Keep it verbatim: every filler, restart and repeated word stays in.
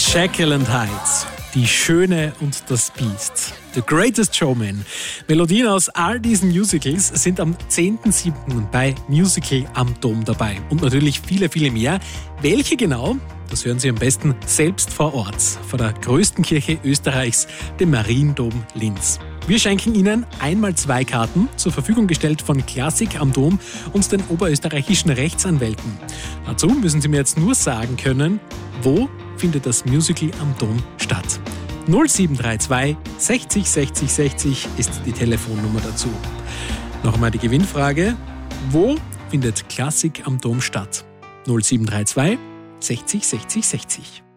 Jekyll and Hyde, Die Schöne und das Biest, The Greatest Showman. Melodien aus all diesen Musicals sind am zehnten siebten bei Musical am Dom dabei. Und natürlich viele, viele mehr. Welche genau? Das hören Sie am besten selbst vor Ort, vor der größten Kirche Österreichs, dem Mariendom Linz. Wir schenken Ihnen einmal zwei Karten, zur Verfügung gestellt von Klassik am Dom und den oberösterreichischen Rechtsanwälten. Dazu müssen Sie mir jetzt nur sagen können, wo findet das Musical am Dom statt. null sieben drei zwei sechzig sechzig sechzig ist die Telefonnummer dazu. Noch einmal die Gewinnfrage, wo findet Klassik am Dom statt? null sieben drei zwei sechzig sechzig sechzig.